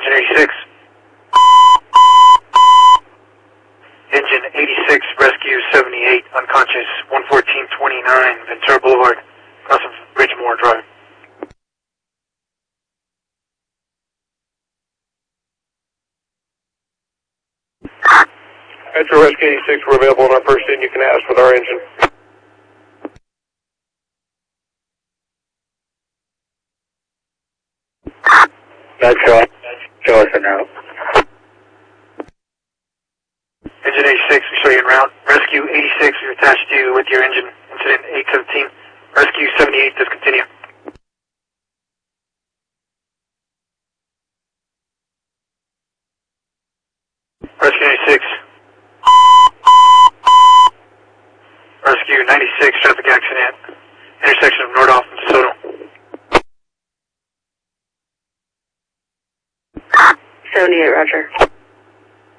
Engine 86. Engine 86, rescue 78, unconscious, 11429, Ventura Boulevard, across of Ridgemore Drive. Metro Rescue 86, we're available on our first in. You can ask with our engine. Metro, show us a note. Engine 86, we show you en route. Rescue 86, we attached you with your engine. Incident 817. Rescue 78, discontinue. Rescue 96. Rescue 96, traffic accident. Intersection of Nordhoff and DeSoto. 78, roger.